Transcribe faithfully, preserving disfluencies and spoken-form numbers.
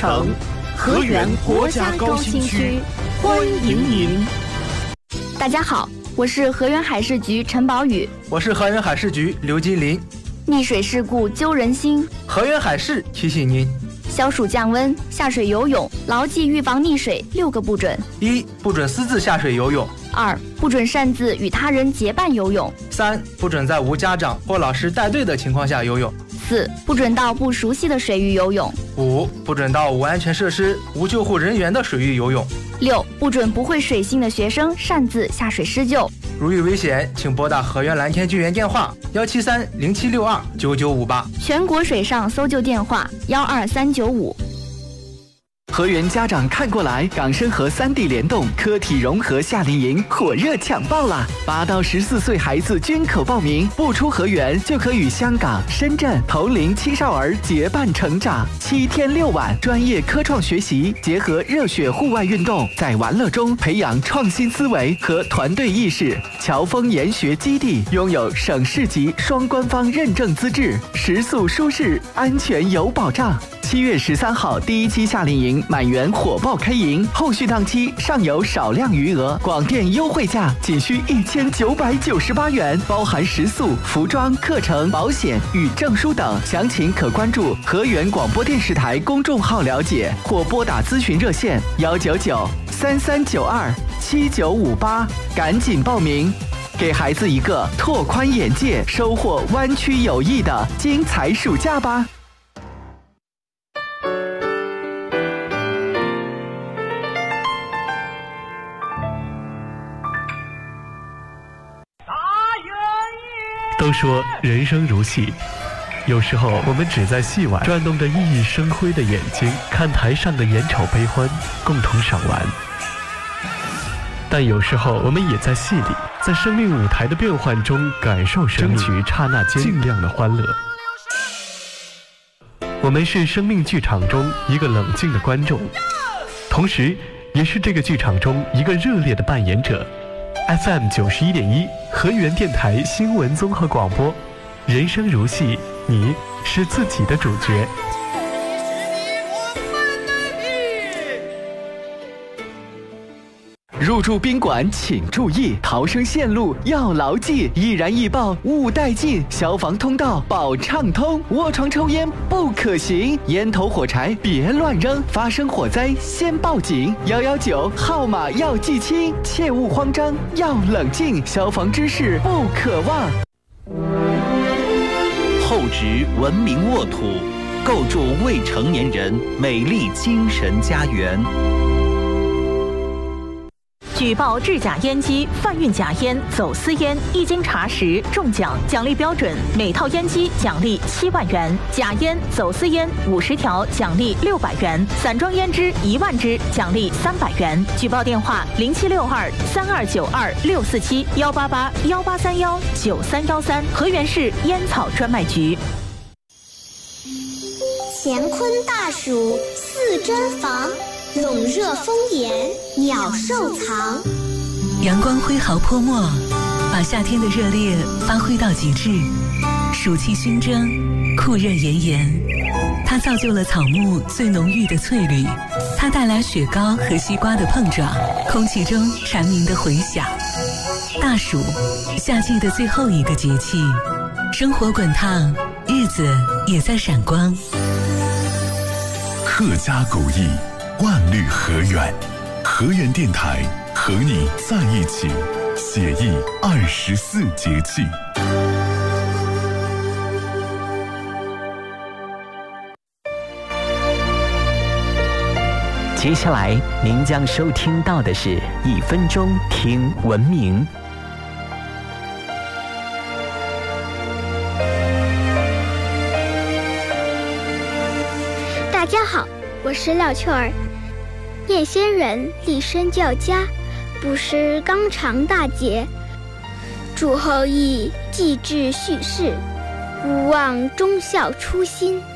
城，河源国家高新区，欢迎您。 大家好，我是河源海事局陈宝宇， 我是河源海事局刘金林。 溺水事故揪人心， 河源海事提醒您： 消暑降温，下水游泳，牢记预防溺水六个不准： 一、不准私自下水游泳； 二、不准擅自与他人结伴游泳； 三、不准在无家长或老师带队的情况下游泳； 四、不准到不熟悉的水域游泳； 五、不准到无安全设施、无救护人员的水域游泳； 六、不准不会水性的学生擅自下水施救。 如遇危险，请拨打河源蓝天救援电话幺七三零七六二九九五八， 全国水上搜救电话幺二三九五。 河源家长看过来，港深河三地联动科体融合夏令营火热抢报啦！八到十四岁孩子均可报名，不出河源就可与香港、深圳同龄青少儿结伴成长。七天六晚，专业科创学习，结合热血户外运动，在玩乐中培养创新思维和团队意识。侨丰研学基地拥有省市级双官方认证资质，食宿舒适，安全有保障。七月十三号第一期夏令营满员火爆开营，后续档期尚有少量余额，广电优惠价仅需一千九百九十八元，包含食宿、服装、课程、保险与证书等。详情可关注河源广播电视台公众号了解，或拨打咨询热线幺九九三三九二七九五八，赶紧报名，给孩子一个拓宽眼界、收获湾区友谊的精彩暑假吧。 都说人生如戏，有时候我们只在戏外转动着熠熠生辉的眼睛，看台上的眼丑悲欢，共同赏玩。但有时候我们也在戏里，在生命舞台的变幻中感受生命，争取刹那间尽量的欢乐。我们是生命剧场中一个冷静的观众，同时也是这个剧场中一个热烈的扮演者。F M 九十一点一，河源电台新闻综合广播，人生如戏，你是自己的主角。 入住宾馆请注意，逃生线路要牢记，易燃易爆勿带进，消防通道保畅通，卧床抽烟不可行，烟头火柴别乱扔，发生火灾先报警，幺幺九号码要记清，切勿慌张，要冷静，消防知识不可忘。 厚植文明沃土，构筑未成年人美丽精神家园。 举报制假烟机、贩运假烟、走私烟，一经查实中奖，奖励标准：每套烟机奖励七万元；假烟、走私烟五十条奖励六百元；散装烟支一万支奖励三百元。举报电话：零七六二三二九二六四七幺八八幺八三幺九三幺三，河源市烟草专卖局。 乾坤大暑四珍防，笼热风炎鸟兽藏。 阳光挥毫泼墨，把夏天的热烈发挥到极致。暑气熏蒸，酷热炎炎，它造就了草木最浓郁的翠绿，它带来雪糕和西瓜的碰撞，空气中蝉鸣的回响。大暑，夏季的最后一个节气，生活滚烫，日子也在闪光。 客家古意，万绿河源，河源电台和你在一起，写意二十四节气。 接下来您将收听到的是一分钟听文明。 大家好，我是廖秋儿。叶仙人立身教家，不失纲常大节，祝后羿继志蓄世，勿忘忠孝初心。